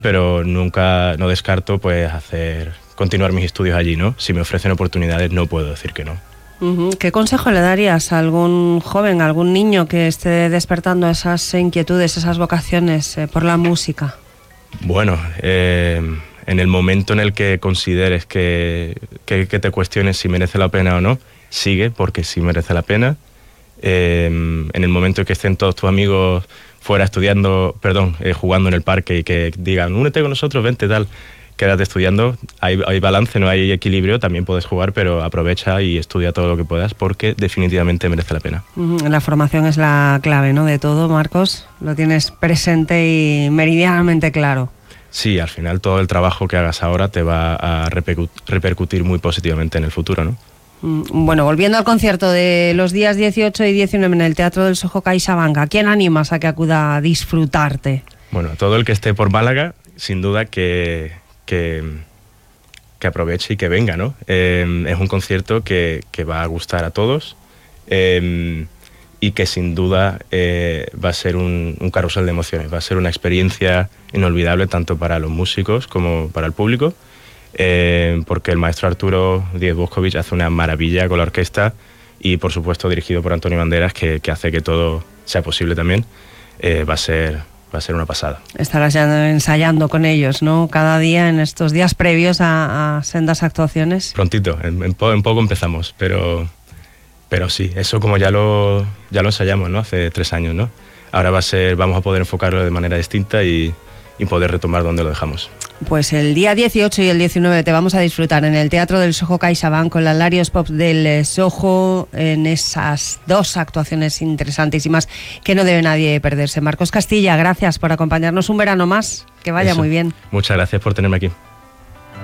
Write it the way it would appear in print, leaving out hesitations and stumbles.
pero nunca, no descarto pues continuar mis estudios allí, ¿no? Si me ofrecen oportunidades no puedo decir que no. ¿Qué consejo le darías a algún joven, a algún niño que esté despertando esas inquietudes, esas vocaciones por la música? Bueno, en el momento en el que consideres que te cuestiones si merece la pena o no, sigue, porque sí merece la pena. En el momento en que estén todos tus amigos fuera jugando en el parque y que digan, únete con nosotros, vente, tal, quédate estudiando, hay balance, no hay equilibrio, también puedes jugar, pero aprovecha y estudia todo lo que puedas porque definitivamente merece la pena. La formación es la clave, ¿no?, de todo, Marcos. Lo tienes presente y meridianamente claro. Sí, al final todo el trabajo que hagas ahora te va a repercutir muy positivamente en el futuro, ¿no? Bueno, volviendo al concierto de los días 18 y 19 en el Teatro del Soho CaixaBank, ¿a quién animas a que acuda a disfrutarte? Bueno, todo el que esté por Málaga, sin duda que aproveche y que venga, ¿no? Es un concierto que va a gustar a todos y que sin duda va a ser un carrusel de emociones, va a ser una experiencia inolvidable tanto para los músicos como para el público, porque el maestro Arturo Díez-Boscovich hace una maravilla con la orquesta y por supuesto dirigido por Antonio Banderas que hace que todo sea posible también. Va a ser una pasada. Estarás ya ensayando con ellos, ¿no?, cada día en estos días previos a sendas actuaciones. Prontito, en poco empezamos, pero sí, eso como ya lo ensayamos, ¿no?, hace 3 años, ¿no? Ahora vamos a poder enfocarlo de manera distinta y poder retomar donde lo dejamos. Pues el día 18 y el 19 te vamos a disfrutar en el Teatro del Soho CaixaBank con la Larios Pop del Soho en esas 2 actuaciones interesantísimas que no debe nadie perderse. Marcos Castilla, gracias por acompañarnos un verano más. Que vaya muy bien. Muchas gracias por tenerme aquí.